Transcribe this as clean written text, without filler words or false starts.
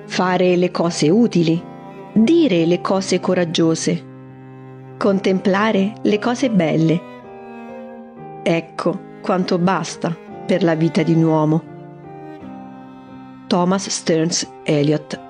fare le cose utili, dire le cose coraggiose, contemplare le cose belle. Ecco quanto basta per la vita di un uomo. Thomas Stearns Eliot.